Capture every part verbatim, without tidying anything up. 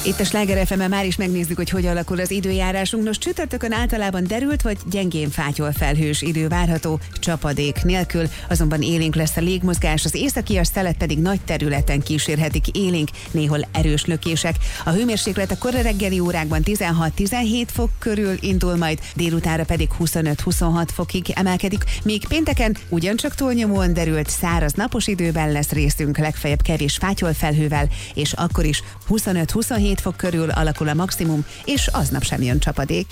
Itt a Sláger ef emen már is megnézzük, hogy hogy alakul az időjárásunk. Nos, csütörtökön általában derült vagy gyengén fátyol felhős idő várható, csapadék nélkül, azonban élénk lesz a légmozgás, az északias szelet pedig nagy területen kísérhetik élénk, néhol erős lökések. A hőmérséklet a kora reggeli órákban tizenhat-tizenhét fok körül indul, majd délutánra pedig huszonöt-huszonhat fokig emelkedik, míg pénteken ugyancsak túlnyomóan derült, száraz napos időben lesz részünk, legfeljebb kevés fátyol felhővel, és akkor is huszonöt-huszonhét fok körül alakul a maximum, és aznap sem jön csapadék.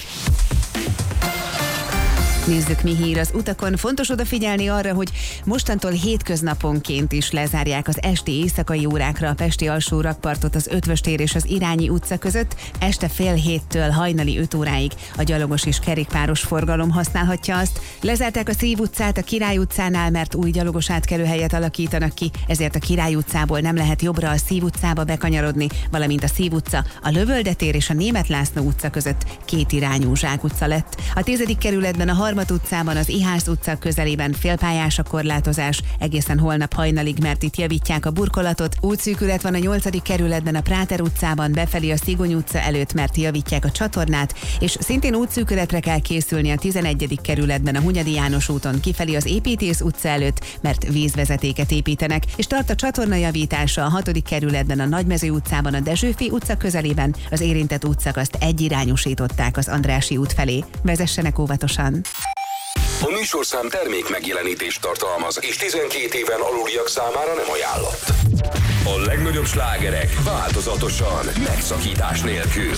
Nézzük, mi hír az utakon. Fontos odafigyelni arra, hogy mostantól hétköznaponként is lezárják az esti éjszakai órákra a pesti alsó rakpartot az Ötvös tér és az Irányi utca között. Este fél héttől hajnali öt óráig a gyalogos és kerékpáros forgalom használhatja azt. Lezárták a Szív utcát a Király utcánál, mert új gyalogos átkelőhelyet alakítanak ki, ezért a Király utcából nem lehet jobbra a Szív utcába bekanyarodni, valamint a Szív utca, a Lövölde tér és a Németh László utca között két irányú zsákutca lett. A tizedik kerületben a Harmat utcában, az Ihász utca közelében félpályás a korlátozás egészen holnap hajnalig, mert itt javítják a burkolatot. Útszűkület van a nyolcadik kerületben a Práter utcában befelé a Szigony utca előtt, mert javítják a csatornát, és szintén útszűkületre kell készülni a tizenegyedik kerületben a Hunyadi János úton kifelé az Építész utca előtt, mert vízvezetéket építenek, és tart a csatorna javítása a hatodik kerületben a Nagymező utcában a Dezsőfi utca közelében, az érintett útszakaszt egyirányosították az Andrássy út felé. Vezessenek óvatosan! A műsorszám termék megjelenítést tartalmaz, és tizenkét éven aluliak számára nem ajánlott. A legnagyobb slágerek változatosan, megszakítás nélkül.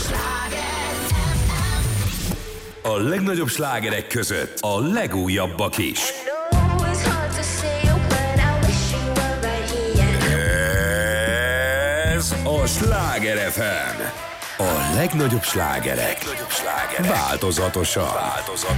A legnagyobb slágerek között a legújabbak is. Ez a Sláger ef em. A legnagyobb slágerek változatosan. változatosan.